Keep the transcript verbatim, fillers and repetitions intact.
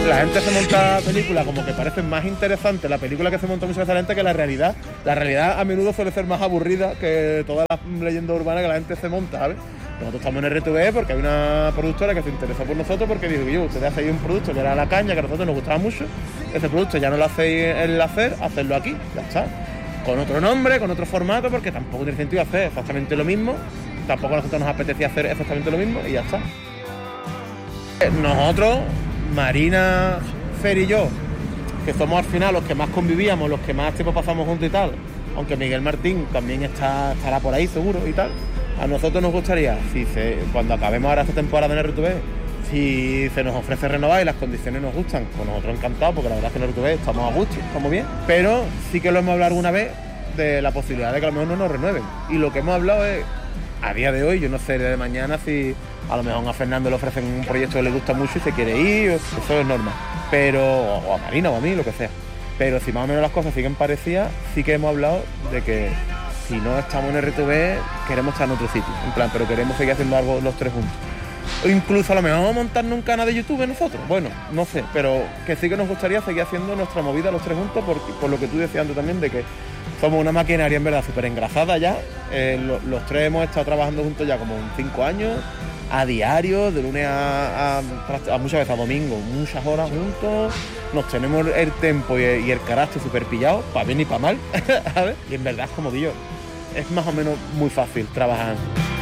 La gente se monta películas como que parecen más interesantes la película que se monta muchas veces la gente que la realidad. La realidad a menudo suele ser más aburrida que todas las leyendas urbanas que la gente se monta, ¿sabes? Nosotros estamos en R T V E porque hay una productora que se interesó por nosotros porque dijo, yo, ustedes hacéis un producto que era La Caña, que a nosotros nos gustaba mucho, ese producto ya no lo hacéis el hacer, hacerlo aquí, ya está. Con otro nombre, con otro formato, porque tampoco tiene sentido hacer exactamente lo mismo, tampoco a nosotros nos apetecía hacer exactamente lo mismo y ya está. Nosotros, Marina, Fer y yo, que somos al final los que más convivíamos, los que más tiempo pasamos juntos y tal, aunque Miguel Martín también está, estará por ahí seguro y tal, a nosotros nos gustaría, si se, cuando acabemos ahora esta temporada en R T V E, si se nos ofrece renovar y las condiciones nos gustan, pues nosotros encantados, porque la verdad es que en R T V E estamos a gusto, estamos bien, pero sí que lo hemos hablado alguna vez de la posibilidad de que a lo mejor no nos renueven. Y lo que hemos hablado es, a día de hoy, yo no sé de mañana si a lo mejor a Fernando le ofrecen un proyecto que le gusta mucho y se quiere ir, eso es normal, pero, o a Marina o a mí, lo que sea. Pero si más o menos las cosas siguen parecidas, sí que hemos hablado de que si no estamos en R T V E, queremos estar en otro sitio, en plan, pero queremos seguir haciendo algo los tres juntos. O incluso a lo mejor montarnos un canal de YouTube nosotros, bueno, no sé, pero que sí que nos gustaría seguir haciendo nuestra movida los tres juntos, por, por lo que tú decías antes también, de que somos una maquinaria en verdad súper engrasada ya, eh, lo, los tres hemos estado trabajando juntos ya como cinco años, a diario, de lunes a, a, a muchas veces a domingo, muchas horas juntos, nos tenemos el tempo y el, y el carácter súper pillados, para bien y para mal, ¿sabes? Y en verdad, como digo, es más o menos muy fácil trabajar.